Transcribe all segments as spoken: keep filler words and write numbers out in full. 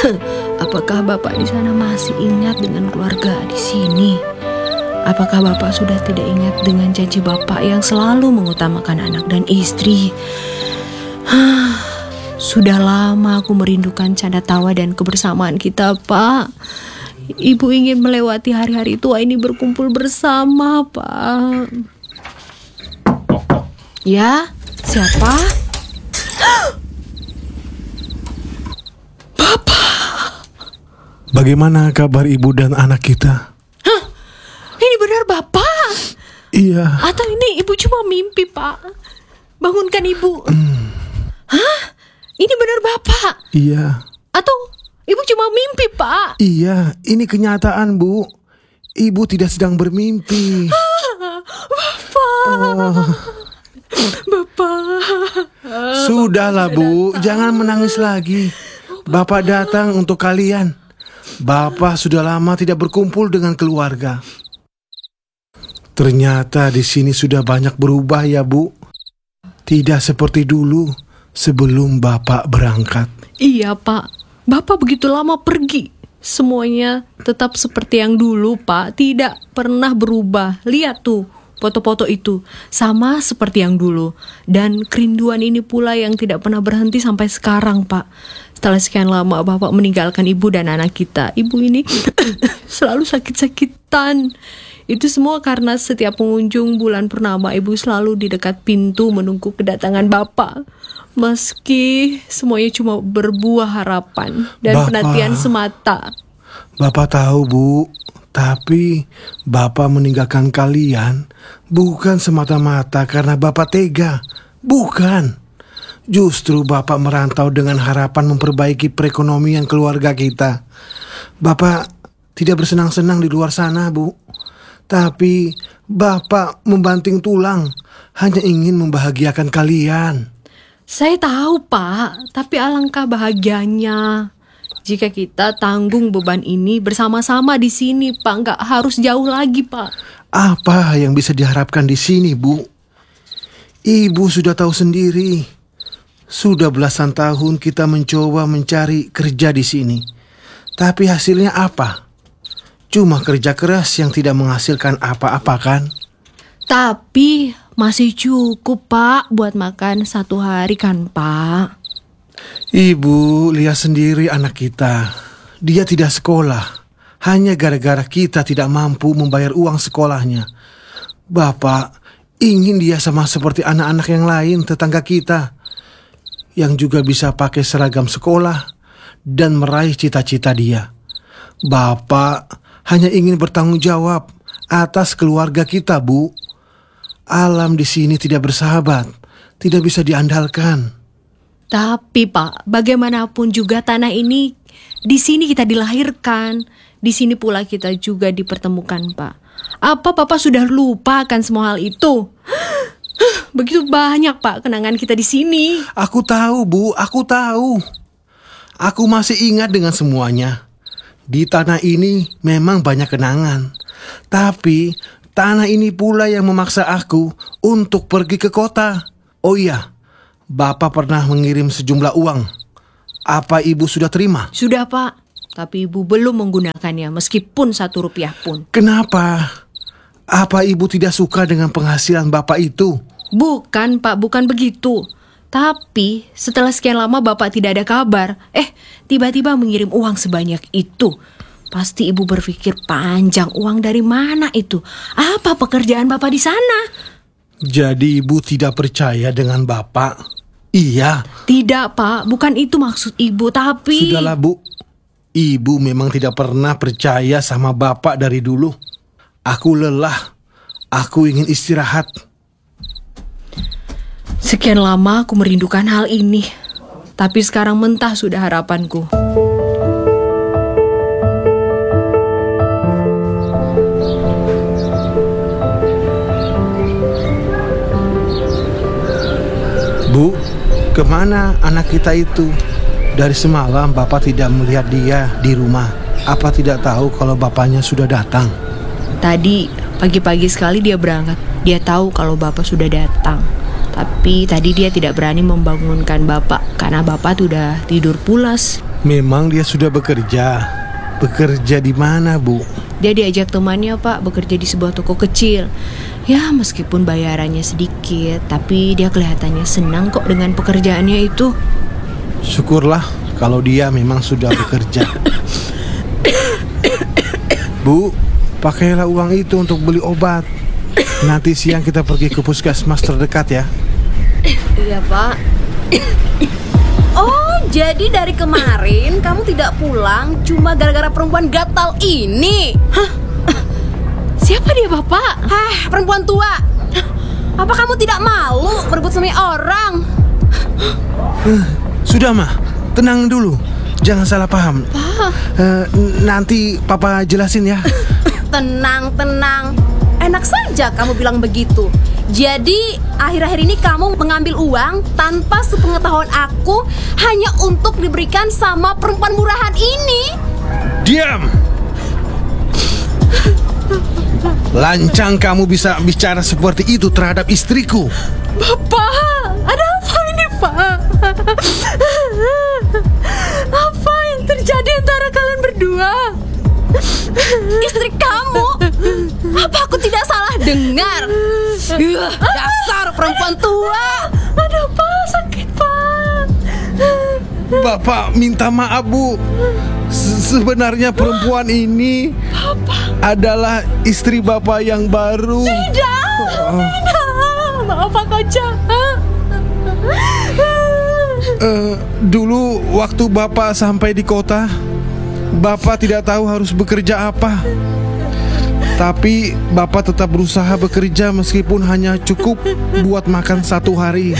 Apakah Bapak di sana masih ingat dengan keluarga di sini? Apakah Bapak sudah tidak ingat dengan janji Bapak yang selalu mengutamakan anak dan istri? Sudah lama aku merindukan canda tawa dan kebersamaan kita, Pak. Ibu ingin melewati hari-hari tua ini berkumpul bersama, Pak. Ya, siapa? Bapak. Bagaimana kabar ibu dan anak kita? Ini benar Bapak? Iya. Atau ini ibu cuma mimpi, Pak? Bangunkan ibu. Hmm. Hah? Ini benar Bapak? Iya. Atau ibu cuma mimpi, Pak? Iya, ini kenyataan, Bu. Ibu tidak sedang bermimpi. Bapak. Oh. Bapak. Sudahlah, Bu. Jangan menangis lagi. Bapak datang untuk kalian. Bapak sudah lama tidak berkumpul dengan keluarga. Ternyata di sini sudah banyak berubah ya, Bu. Tidak seperti dulu sebelum Bapak berangkat. Iya, Pak. Bapak begitu lama pergi. Semuanya tetap seperti yang dulu, Pak. Tidak pernah berubah. Lihat tuh, foto-foto itu sama seperti yang dulu. Dan kerinduan ini pula yang tidak pernah berhenti sampai sekarang, Pak. Setelah sekian lama Bapak meninggalkan ibu dan anak kita, ibu ini selalu sakit-sakitan. Itu semua karena setiap pengunjung bulan purnama ibu selalu di dekat pintu menunggu kedatangan Bapak. Meski semuanya cuma berbuah harapan dan Bapak, penantian semata. Bapak tahu, Bu, tapi Bapak meninggalkan kalian bukan semata-mata karena Bapak tega. Bukan. Justru Bapak merantau dengan harapan memperbaiki perekonomian keluarga kita. Bapak tidak bersenang-senang di luar sana, Bu. Tapi Bapak membanting tulang hanya ingin membahagiakan kalian. Saya tahu, Pak, tapi alangkah bahagianya jika kita tanggung beban ini bersama-sama di sini, Pak. Nggak harus jauh lagi, Pak. Apa yang bisa diharapkan di sini, Bu? Ibu sudah tahu sendiri. Sudah belasan tahun kita mencoba mencari kerja di sini. Tapi hasilnya apa? Cuma kerja keras yang tidak menghasilkan apa-apa, kan? Tapi masih cukup, Pak, buat makan satu hari kan, Pak? Ibu lihat sendiri anak kita. Dia tidak sekolah. Hanya gara-gara kita tidak mampu membayar uang sekolahnya. Bapak ingin dia sama seperti anak-anak yang lain tetangga kita, yang juga bisa pakai seragam sekolah dan meraih cita-cita dia. Bapak hanya ingin bertanggung jawab atas keluarga kita, Bu. Alam di sini tidak bersahabat, tidak bisa diandalkan. Tapi, Pak, bagaimanapun juga tanah ini, di sini kita dilahirkan, di sini pula kita juga dipertemukan, Pak. Apa Bapak sudah lupa akan semua hal itu? Begitu banyak, Pak, kenangan kita di sini. Aku tahu, Bu, aku tahu. Aku masih ingat dengan semuanya. Di tanah ini memang banyak kenangan. Tapi tanah ini pula yang memaksa aku untuk pergi ke kota. Oh iya, Bapak pernah mengirim sejumlah uang. Apa Ibu sudah terima? Sudah, Pak. Tapi Ibu belum menggunakannya meskipun satu rupiah pun. Kenapa? Apa Ibu tidak suka dengan penghasilan Bapak itu? Bukan, Pak, bukan begitu. Tapi setelah sekian lama Bapak tidak ada kabar, eh tiba-tiba mengirim uang sebanyak itu. Pasti Ibu berpikir panjang, uang dari mana itu? Apa pekerjaan Bapak di sana? Jadi Ibu tidak percaya dengan Bapak? Iya. Tidak, Pak, bukan itu maksud Ibu, tapi... Sudahlah, Bu. Ibu memang tidak pernah percaya sama Bapak dari dulu. Aku lelah. Aku ingin istirahat. Sekian lama aku merindukan hal ini, tapi sekarang mentah sudah harapanku. Bu, kemana anak kita itu? Dari semalam Bapak tidak melihat dia di rumah. Apa tidak tahu kalau bapaknya sudah datang? Tadi pagi-pagi sekali dia berangkat. Dia tahu kalau Bapak sudah datang. Tapi tadi dia tidak berani membangunkan Bapak karena Bapak tuh udah tidur pulas. Memang dia sudah bekerja. Bekerja di mana, Bu? Dia diajak temannya, Pak, bekerja di sebuah toko kecil. Ya, meskipun bayarannya sedikit, tapi dia kelihatannya senang kok dengan pekerjaannya itu. Syukurlah kalau dia memang sudah bekerja. Bu, pakailah uang itu untuk beli obat. Nanti siang kita pergi ke puskesmas terdekat ya. Iya, Pak. Oh, jadi dari kemarin kamu tidak pulang cuma gara-gara perempuan gatal ini? Hah? Siapa dia, Bapak? Hah, perempuan tua. Apa kamu tidak malu merebut suami orang? Uh, Sudah, Mah. Tenang dulu. Jangan salah paham. Pak. Uh, nanti Papa jelasin ya. Tenang, tenang. Enak saja kamu bilang begitu. Jadi akhir-akhir ini kamu mengambil uang tanpa sepengetahuan aku hanya untuk diberikan sama perempuan murahan ini. Diam! Lancang kamu bisa bicara seperti itu terhadap istriku. Bapak, ada apa ini, Pak? Apa yang terjadi antara kalian berdua? Istri kamu? Apa aku tidak salah dengar? Uh, dasar perempuan tua. Ada apa? Sakit, Pak. Bapak minta maaf, Bu. Se- Sebenarnya perempuan ini adalah istri Bapak yang baru. Tidak, tidak. Maaf, aku jahat. Eh, Dulu waktu Bapak sampai di kota, Bapak tidak tahu harus bekerja apa. Tapi Bapak tetap berusaha bekerja meskipun hanya cukup buat makan satu hari.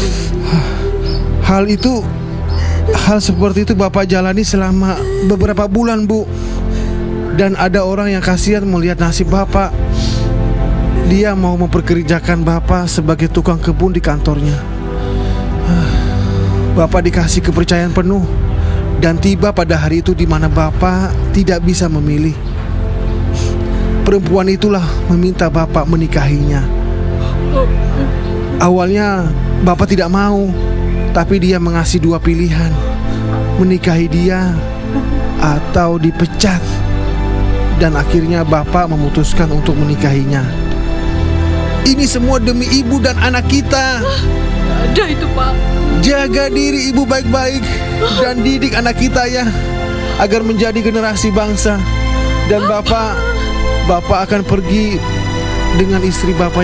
Hal itu Hal seperti itu Bapak jalani selama beberapa bulan, Bu. Dan ada orang yang kasihan melihat nasib Bapak. Dia mau memperkerjakan Bapak sebagai tukang kebun di kantornya. Bapak dikasih kepercayaan penuh. Dan tiba pada hari itu di mana Bapak tidak bisa memilih. Perempuan itulah meminta Bapak menikahinya. Awalnya Bapak tidak mau, tapi dia mengasih dua pilihan: menikahi dia atau dipecat. Dan akhirnya Bapak memutuskan untuk menikahinya. Ini semua demi ibu dan anak kita. Ada itu, Pak. Jaga diri ibu baik-baik dan didik anak kita ya, agar menjadi generasi bangsa. Dan Bapak Bapak akan pergi dengan istri Bapak